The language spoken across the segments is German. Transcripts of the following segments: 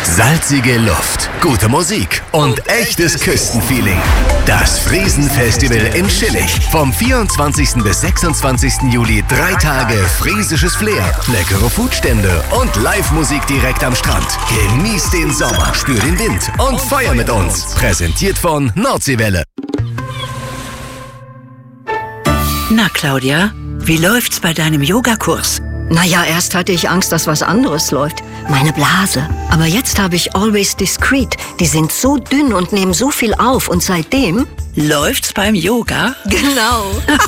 Salzige Luft, gute Musik und echtes Küstenfeeling. Das Friesenfestival in Schillig. Vom 24. bis 26. Juli 3 Tage friesisches Flair, leckere Foodstände und Live-Musik direkt am Strand. Genieß den Sommer, spür den Wind und feier mit uns. Präsentiert von Nordseewelle. Na, Claudia, wie läuft's bei deinem Yogakurs? Naja, erst hatte ich Angst, dass was anderes läuft. Meine Blase. Aber jetzt habe ich Always Discreet. Die sind so dünn und nehmen so viel auf. Und seitdem... Läuft's beim Yoga? Genau.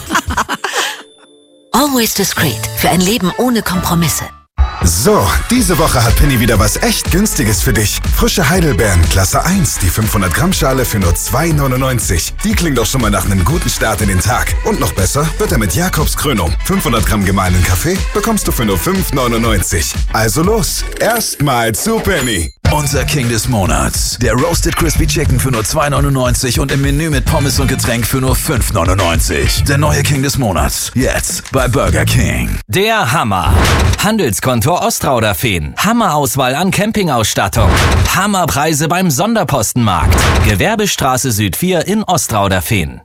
Always Discreet. Für ein Leben ohne Kompromisse. So, diese Woche hat Penny wieder was echt Günstiges für dich. Frische Heidelbeeren, Klasse 1, die 500 Gramm Schale für nur 2,99. Die klingt doch schon mal nach einem guten Start in den Tag. Und noch besser wird er mit Jakobs Krönung. 500 Gramm gemahlenen Kaffee bekommst du für nur 5,99. Also los, erstmal zu Penny. Unser King des Monats. Der Roasted Crispy Chicken für nur 2,99 und im Menü mit Pommes und Getränk für nur 5,99. Der neue King des Monats. Jetzt bei Burger King. Der Hammer. Handelskonto Ostrauderfehn. Hammerauswahl an Campingausstattung. Hammerpreise beim Sonderpostenmarkt. Gewerbestraße Süd 4 in Ostrauderfehn.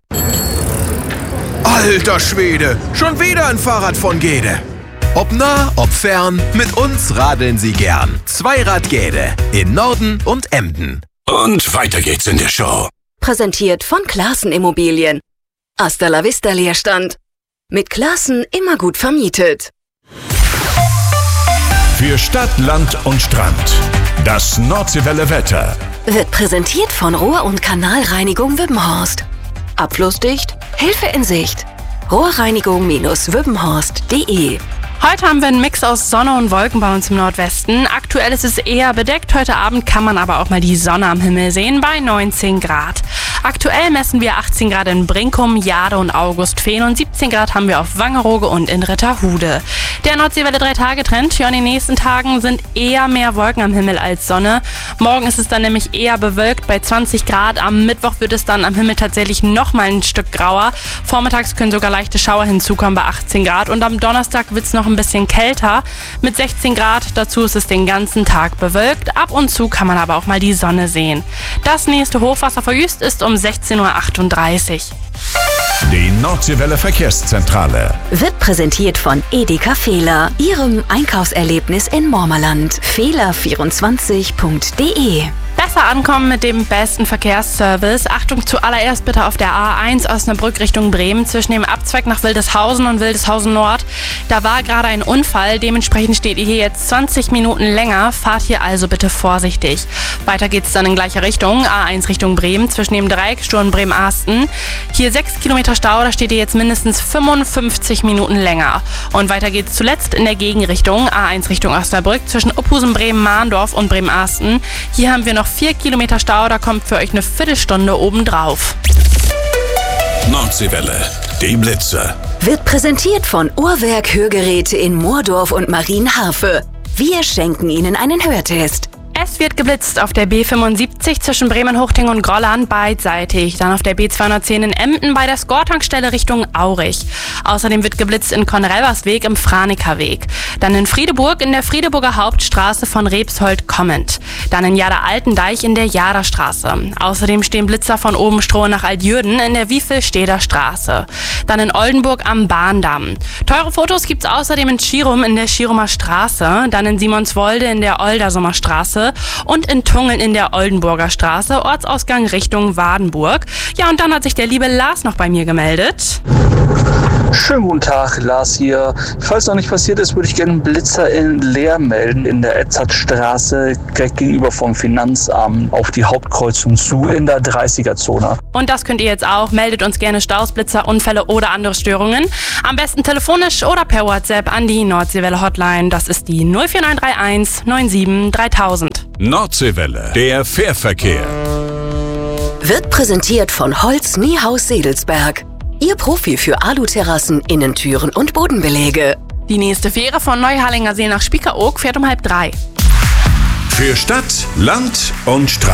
Alter Schwede, schon wieder ein Fahrrad von Gede. Ob nah, ob fern, mit uns radeln Sie gern. Zweirad Gede in Norden und Emden. Und weiter geht's in der Show. Präsentiert von Classen Immobilien. Hasta la vista Leerstand. Mit Classen immer gut vermietet. Für Stadt, Land und Strand. Das Nordseewelle Wetter. Wird präsentiert von Rohr- und Kanalreinigung Wippenhorst. Abflussdicht, Hilfe in Sicht. Rohrreinigung-wippenhorst.de. Heute haben wir einen Mix aus Sonne und Wolken bei uns im Nordwesten. Aktuell ist es eher bedeckt. Heute Abend kann man aber auch mal die Sonne am Himmel sehen bei 19 Grad. Aktuell messen wir 18 Grad in Brinkum, Jade und Augustfehn und 17 Grad haben wir auf Wangerooge und in Ritterhude. Der Nordseewelle 3-Tage-Trend. Ja, in den nächsten Tagen sind eher mehr Wolken am Himmel als Sonne. Morgen ist es dann nämlich eher bewölkt bei 20 Grad. Am Mittwoch wird es dann am Himmel tatsächlich noch mal ein Stück grauer. Vormittags können sogar leichte Schauer hinzukommen bei 18 Grad und am Donnerstag wird es noch ein bisschen kälter mit 16 Grad. Dazu ist es den ganzen Tag bewölkt. Ab und zu kann man aber auch mal die Sonne sehen. Das nächste Hochwasser vor Jüst ist um 16:38 Uhr. Die Nordseewelle Verkehrszentrale. Wird präsentiert von Edeka Fehler, Ihrem Einkaufserlebnis in Mormerland. Fehler24.de. Besser ankommen mit dem besten Verkehrsservice. Achtung, zuallererst bitte auf der A1 Osnabrück Richtung Bremen zwischen dem Abzweig nach Wildeshausen und Wildeshausen Nord. Da war gerade ein Unfall, dementsprechend steht ihr hier jetzt 20 Minuten länger. Fahrt hier also bitte vorsichtig. Weiter geht's dann in gleicher Richtung, A1 Richtung Bremen zwischen dem Dreiecksturm Bremen-Asten. Hier 6 Kilometer Stau, da steht ihr jetzt mindestens 55 Minuten länger. Und weiter geht's zuletzt in der Gegenrichtung, A1 Richtung Osnabrück zwischen Uphusen, Bremen-Mahndorf und Bremen-Asten. Hier haben wir noch 4 Kilometer Stau, da kommt für euch eine Viertelstunde obendrauf. Nordseewelle, die Blitzer. Wird präsentiert von Uhrwerk Hörgeräte in Moordorf und Marienharfe. Wir schenken Ihnen einen Hörtest. Es wird geblitzt auf der B75 zwischen Bremen-Hochting und Grolland beidseitig. Dann auf der B210 in Emden bei der Score-Tankstelle Richtung Aurich. Außerdem wird geblitzt in Konrelversweg im Franekerweg. Dann in Friedeburg in der Friedeburger Hauptstraße von Rebshold kommend. Dann in Jada-Altendeich in der Jaderstraße. Außerdem stehen Blitzer von Obenstroh nach Altjürden in der Wiefelsteder Straße. Dann in Oldenburg am Bahndamm. Teure Fotos gibt's außerdem in Schirum in der Schirumer Straße. Dann in Simonswolde in der Oldersumer Straße. Und in Tungeln in der Oldenburger Straße, Ortsausgang Richtung Wadenburg. Ja, und dann hat sich der liebe Lars noch bei mir gemeldet. Schönen guten Tag, Lars hier. Falls noch nicht passiert ist, würde ich gerne einen Blitzer in Leer melden, in der Edzardstraße, direkt gegenüber vom Finanzamt, auf die Hauptkreuzung zu, in der 30er-Zone. Und das könnt ihr jetzt auch. Meldet uns gerne Staus, Blitzer, Unfälle oder andere Störungen. Am besten telefonisch oder per WhatsApp an die Nordseewelle Hotline. Das ist die 04931 97 3000. Nordseewelle, der Fährverkehr. Wird präsentiert von Holz Niehaus Sedelsberg. Ihr Profi für Aluterrassen, Innentüren und Bodenbeläge. Die nächste Fähre von Neuharlinger See nach Spiekeroog fährt um 2:30. Für Stadt, Land und Strand.